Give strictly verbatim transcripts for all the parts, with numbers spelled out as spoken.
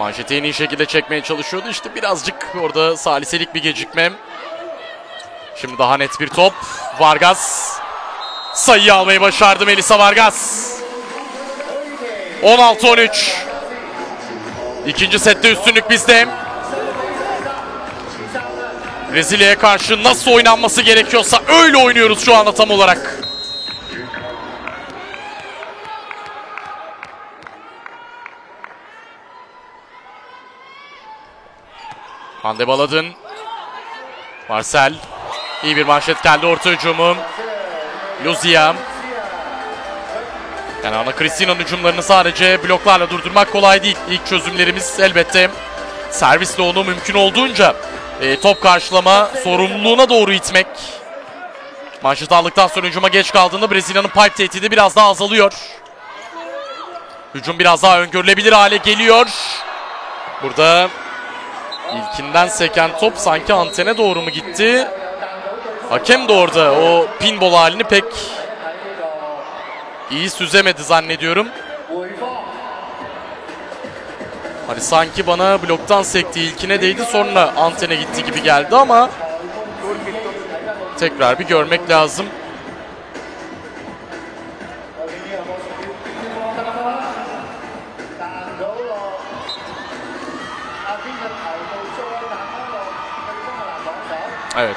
Manşeti en iyi şekilde çekmeye çalışıyordu. İşte birazcık orada saliselik bir gecikme. Şimdi daha net bir top. Vargas sayıyı almayı başardı Melisa Vargas. on altı on üç. İkinci sette üstünlük bizde. Brezilya'ya karşı nasıl oynanması gerekiyorsa öyle oynuyoruz şu anda tam olarak. Hande Baladın. Marcel. İyi bir manşet geldi orta hücumu. Luzia. Yani Ana Cristina'nın hücumlarını sadece bloklarla durdurmak kolay değil. İlk çözümlerimiz elbette servisle onu mümkün olduğunca e, top karşılama sorumluluğuna doğru itmek. Manşet aldıktan sonra hücuma geç kaldığında Brezilya'nın pipe tehdidi biraz daha azalıyor. Hücum biraz daha öngörülebilir hale geliyor. Burada ilkinden seken top sanki antene doğru mu gitti? Hakem de orada o pinball halini pek iyi süzemedi zannediyorum. Hani sanki bana bloktan sekti, ilkine değdi, sonra antene gitti gibi geldi ama tekrar bir görmek lazım. Evet.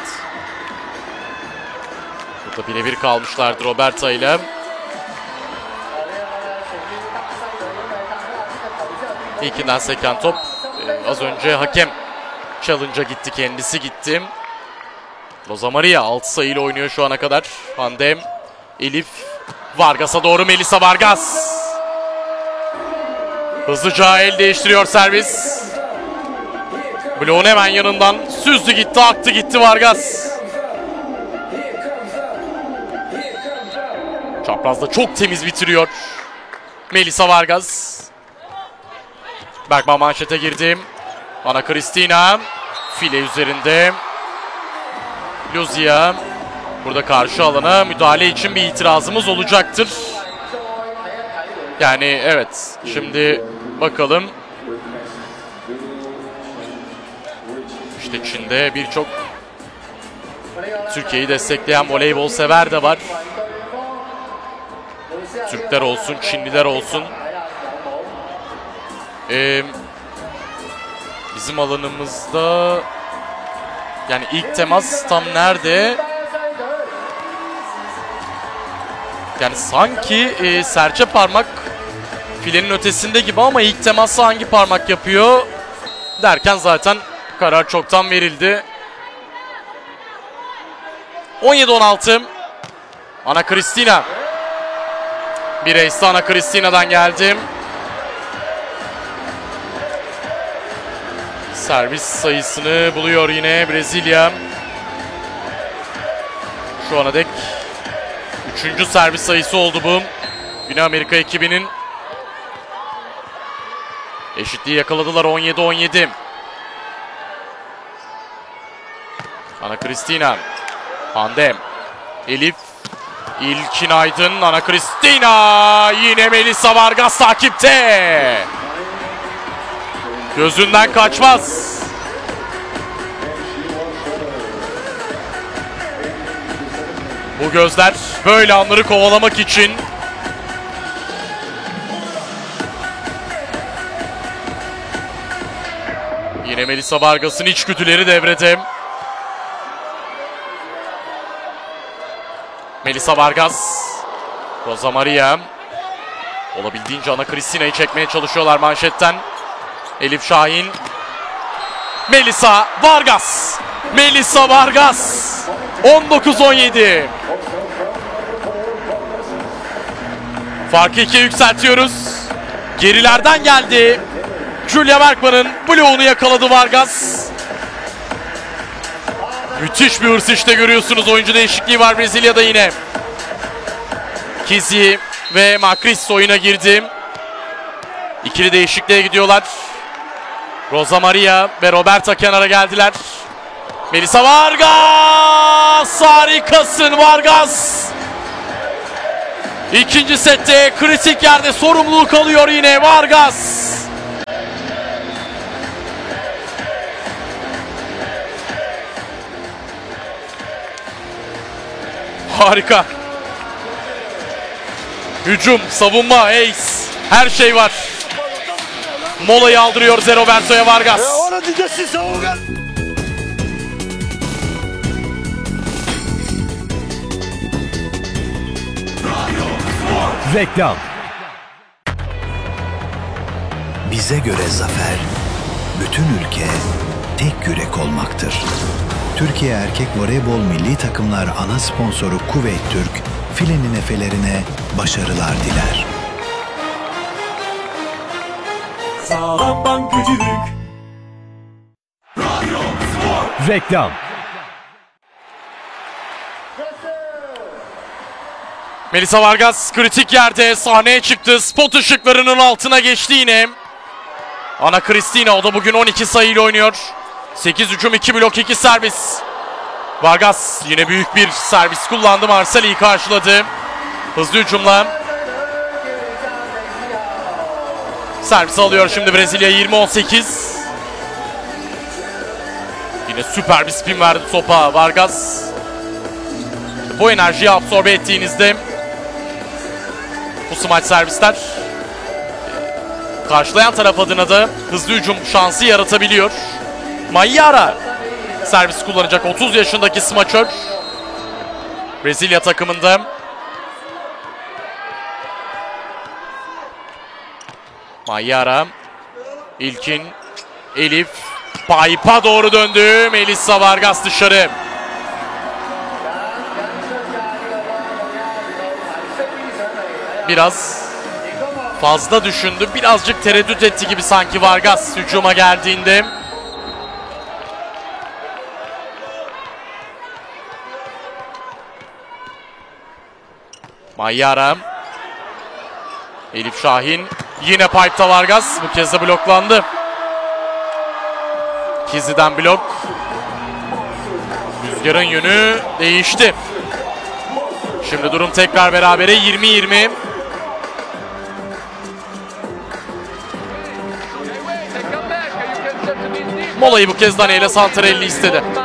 Burada birebir kalmışlardı Roberta ile. İlkinden seken top. Ee, az önce hakem challenge'a gitti, kendisi gitti. Rosa Maria altı sayıyla oynuyor şu ana kadar. Hande, Elif, Vargas'a doğru Melisa Vargas. Hızlıca el değiştiriyor servis. Bloğun hemen yanından süzdü gitti, aktı gitti Vargas. Çaprazda çok temiz bitiriyor Melisa Vargas. Bergman manşete girdi. Ana Cristina file üzerinde. Luzia. Burada karşı alana müdahale için bir itirazımız olacaktır. Yani evet, şimdi bakalım. İşte Çin'de birçok Türkiye'yi destekleyen voleybol sever de var. Türkler olsun, Çinliler olsun. Ee, bizim alanımızda yani ilk temas tam nerede? Yani sanki e, serçe parmak filenin ötesinde gibi ama ilk teması hangi parmak yapıyor derken zaten karar çoktan verildi. on yedi on altı. Ana Cristina. Bir ace Ana Cristina'dan geldi. Servis sayısını buluyor yine Brezilya. Şu ana dek üçüncü servis sayısı oldu bu. Güney Amerika ekibinin. Eşitliği yakaladılar on yedi on yedi. Ana Cristina. Hande. Elif. İlkin Aydın. Ana Cristina. Yine Melisa Vargas takipte. Gözünden kaçmaz. Bu gözler böyle anları kovalamak için. Yine Melisa Vargas'ın içgüdüleri devrede. Melisa Vargas. Rosa Maria. Olabildiğince Ana Cristina'yı çekmeye çalışıyorlar manşetten. Elif Şahin. Melisa Vargas. Melisa Vargas. on dokuz on yedi. Farkı ikiye yükseltiyoruz. Gerilerden geldi. Julia Bergman'ın bloğunu yakaladı Vargas. Müthiş bir hırs işte görüyorsunuz. Oyuncu değişikliği var Brezilya'da yine. Kizi ve Macris oyuna girdi. İkili değişikliğe gidiyorlar. Rosa Maria ve Roberta kenara geldiler. Melisa Vargas! Harikasın Vargas! İkinci sette kritik yerde sorumluluk alıyor yine Vargas. Harika. Hücum, savunma, ace. Her şey var. Molayı aldırıyor Zé Roberto'ya Vargas. Reklam. Bize göre zafer, bütün ülke tek yürek olmaktır. Türkiye Erkek Voleybol Milli Takımlar ana sponsoru Kuveyt Türk, filenin efelerine başarılar diler. Sağlam bankacılık. Reklam. Melisa Vargas kritik yerde sahneye çıktı. Spot ışıklarının altına geçti yine. Ana Cristina, o da bugün on iki sayıyla oynuyor. sekiz hücum, iki blok, iki servis. Vargas yine büyük bir servis kullandı. Marceli'yi karşıladı. Hızlı hücumla. Servis alıyor şimdi Brezilya, yirmi on sekiz. Yine süper bir spin verdi topa Vargas. Bu enerjiyi absorbe ettiğinizde bu smaç servisler karşılayan taraf adına da hızlı hücum şansı yaratabiliyor. Mayara servis kullanacak, otuz yaşındaki smaçör. Brezilya takımında. Mayara, İlkin, Elif, pipe'a doğru döndü. Melisa Vargas dışarı. Biraz fazla düşündü. Birazcık tereddüt etti gibi sanki Vargas hücuma geldiğinde. Mayara. Elif Şahin. Yine pipe'ta Vargas. Bu kez de bloklandı. Kizi'den blok. Rüzgarın yönü değişti. Şimdi durum tekrar berabere, yirmi yirmi. Molayı bu kez Daniele Santarelli istedi.